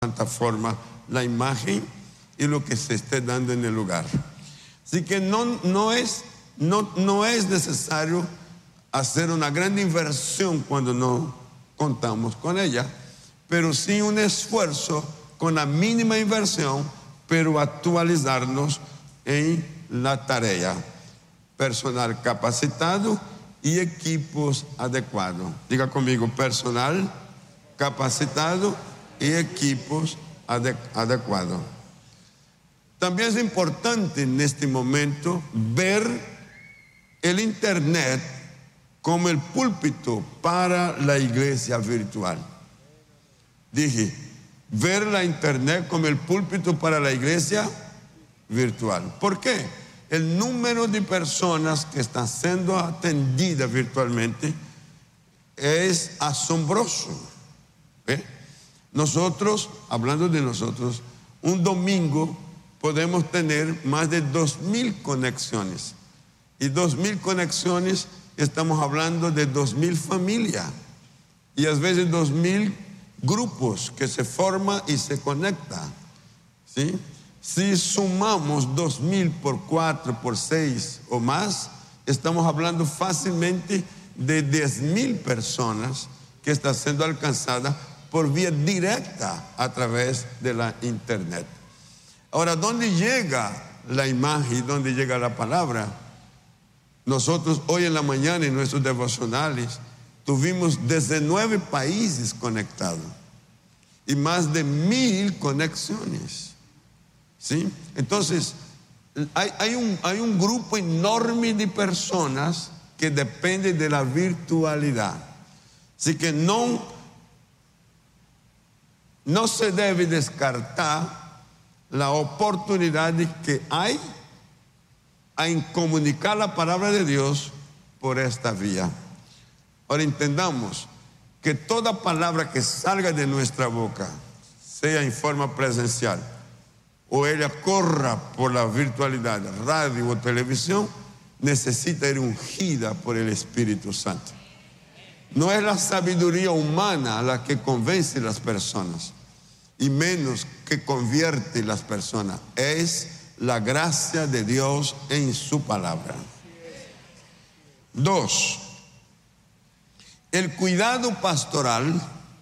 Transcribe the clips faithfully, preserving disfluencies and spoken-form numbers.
forma la imagen y lo que se esté dando en el lugar. Así que no, no, es, no, no es necesario hacer una gran inversión cuando no contamos con ella, pero sí un esfuerzo con la mínima inversión, pero actualizarnos en la tarea. Personal capacitado y equipos adecuados. Diga conmigo, personal capacitado y equipos ade- adecuados. También es importante en este momento ver el Internet como el púlpito para la iglesia virtual. Dije, ver la Internet como el púlpito para la iglesia virtual. ¿Por qué? El número de personas que están siendo atendidas virtualmente es asombroso. ¿Ve? Nosotros, hablando de nosotros, un domingo podemos tener más de dos mil conexiones. Y dos mil conexiones, estamos hablando de dos mil familias. Y a veces dos mil grupos que se forman y se conectan. ¿Sí? Si sumamos dos mil por cuatro, por seis o más, estamos hablando fácilmente de diez mil personas que están siendo alcanzadas por vía directa a través de la Internet. Ahora, ¿dónde llega la imagen? ¿Dónde llega la palabra? Nosotros hoy en la mañana en nuestros devocionales tuvimos diecinueve países conectados y más de mil conexiones. ¿Sí? Entonces, hay, hay, un, hay un grupo enorme de personas que depende de la virtualidad. Así que no, no se debe descartar la oportunidad que hay en comunicar la palabra de Dios por esta vía. Ahora entendamos que toda palabra que salga de nuestra boca, sea en forma presencial, o ella corra por la virtualidad, radio o televisión, necesita ir ungida por el Espíritu Santo. No es la sabiduría humana la que convence a las personas, y menos que convierte a las personas. Es la gracia de Dios en su palabra. Dos, el cuidado pastoral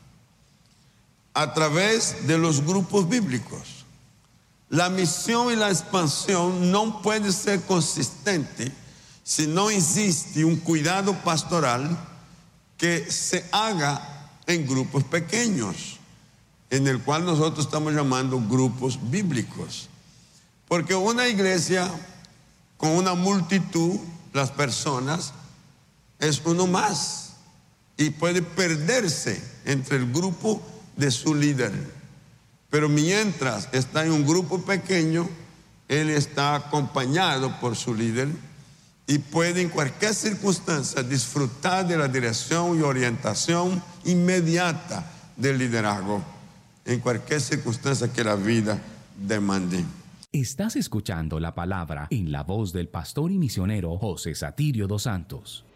a través de los grupos bíblicos. La misión y la expansión no puede ser consistente si no existe un cuidado pastoral que se haga en grupos pequeños, en el cual nosotros estamos llamando grupos bíblicos. Porque una iglesia con una multitud, las personas, es uno más y puede perderse entre el grupo de su líder. Pero mientras está en un grupo pequeño, él está acompañado por su líder y puede en cualquier circunstancia disfrutar de la dirección y orientación inmediata del liderazgo, en cualquier circunstancia que la vida demande. Estás escuchando la palabra en la voz del pastor y misionero José Satirio dos Santos.